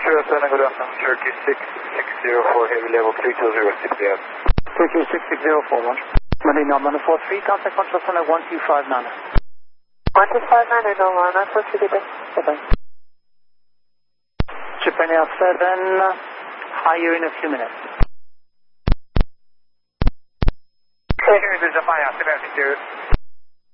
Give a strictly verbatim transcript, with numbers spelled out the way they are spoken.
Sure, Sana, good afternoon. Turkey six six zero four, heavy level three two zero six zero. Turkey six six zero four one. Monday nine four three, contact control center one two five nine. one two five nine, no one, nine four three, bye-bye. Bye-bye. Japan Air seven, higher in a few minutes. Hey, this is Japan Air seven six zero.